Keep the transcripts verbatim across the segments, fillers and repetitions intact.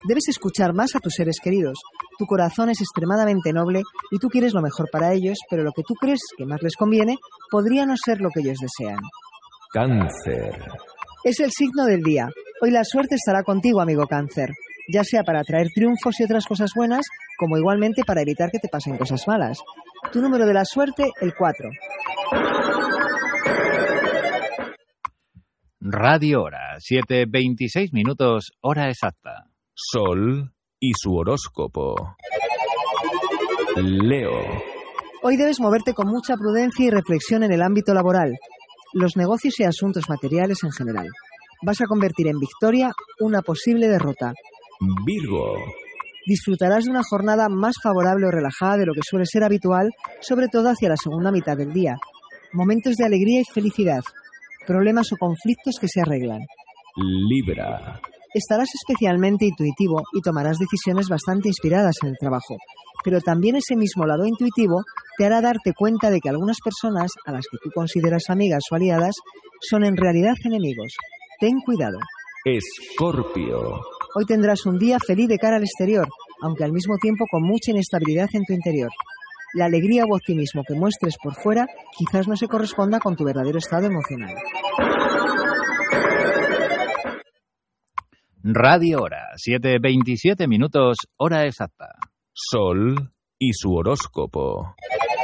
Debes escuchar más a tus seres queridos. Tu corazón es extremadamente noble y tú quieres lo mejor para ellos, pero lo que tú crees que más les conviene podría no ser lo que ellos desean. Cáncer. Es el signo del día. Hoy la suerte estará contigo, amigo Cáncer, ya sea para traer triunfos y otras cosas buenas, como igualmente para evitar que te pasen cosas malas. Tu número de la suerte, el cuatro. Radio Hora, siete veintiséis minutos, hora exacta. Sol y su horóscopo. Leo. Hoy debes moverte con mucha prudencia y reflexión en el ámbito laboral, los negocios y asuntos materiales en general. Vas a convertir en victoria una posible derrota. Virgo. Disfrutarás de una jornada más favorable o relajada de lo que suele ser habitual, sobre todo hacia la segunda mitad del día. Momentos de alegría y felicidad. Problemas o conflictos que se arreglan. Libra. Estarás especialmente intuitivo y tomarás decisiones bastante inspiradas en el trabajo. Pero también ese mismo lado intuitivo te hará darte cuenta de que algunas personas, a las que tú consideras amigas o aliadas, son en realidad enemigos. Ten cuidado. Escorpio. Hoy tendrás un día feliz de cara al exterior, aunque al mismo tiempo con mucha inestabilidad en tu interior. La alegría u optimismo que muestres por fuera quizás no se corresponda con tu verdadero estado emocional. Radio Hora, siete veintisiete minutos, hora exacta. Sol y su horóscopo.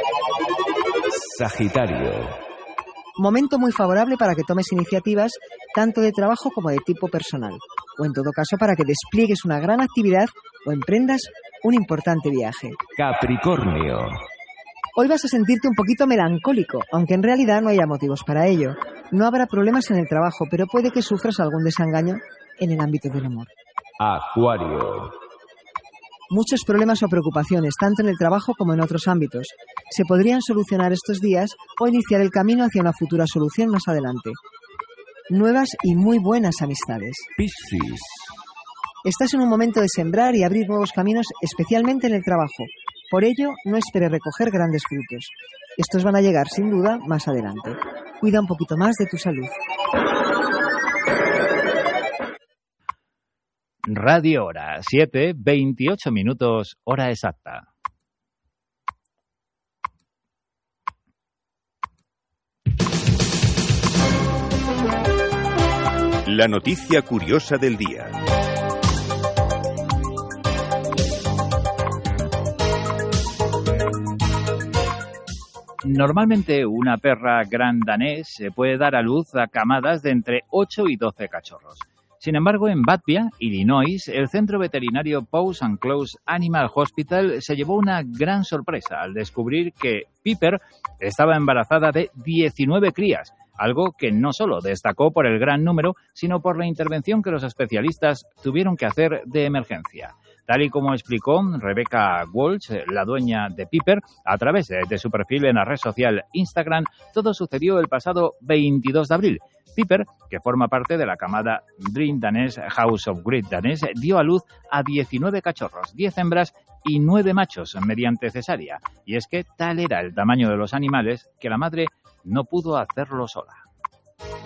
Sagitario. Momento muy favorable para que tomes iniciativas tanto de trabajo como de tipo personal, o en todo caso para que despliegues una gran actividad o emprendas un importante viaje. Capricornio. Hoy vas a sentirte un poquito melancólico, aunque en realidad no haya motivos para ello. No habrá problemas en el trabajo, pero puede que sufras algún desengaño en el ámbito del amor. Acuario. Muchos problemas o preocupaciones, tanto en el trabajo como en otros ámbitos, se podrían solucionar estos días o iniciar el camino hacia una futura solución más adelante. Nuevas y muy buenas amistades. Piscis. Estás en un momento de sembrar y abrir nuevos caminos, especialmente en el trabajo. Por ello, no esperes recoger grandes frutos. Estos van a llegar, sin duda, más adelante. Cuida un poquito más de tu salud. Radio Hora, siete veintiocho minutos, hora exacta. La noticia curiosa del día. Normalmente una perra gran danés puede dar a luz a camadas de entre ocho y doce cachorros. Sin embargo, en Bethesda, Illinois, el centro veterinario Paws and Claws Animal Hospital se llevó una gran sorpresa al descubrir que Piper estaba embarazada de diecinueve crías, algo que no solo destacó por el gran número, sino por la intervención que los especialistas tuvieron que hacer de emergencia. Tal y como explicó Rebecca Walsh, la dueña de Piper, a través de su perfil en la red social Instagram, todo sucedió el pasado veintidós de abril. Piper, que forma parte de la camada Dream danés House of Great danés, dio a luz a diecinueve cachorros, diez hembras y nueve machos mediante cesárea. Y es que tal era el tamaño de los animales que la madre no pudo hacerlo sola.